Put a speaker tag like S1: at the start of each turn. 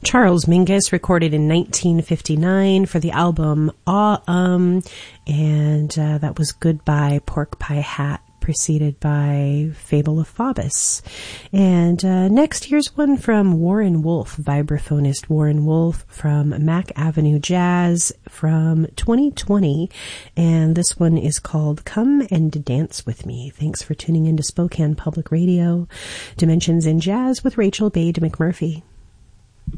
S1: Charles Mingus, recorded in 1959 for the album and that was Goodbye Pork Pie Hat, preceded by Fable of Phoebus. And next, here's one from Warren Wolf, vibraphonist Warren Wolf from Mack Avenue Jazz from 2020. And this one is called Come and Dance With Me. Thanks for tuning in to Spokane Public Radio, Dimensions in Jazz with Rachel Bade McMurphy.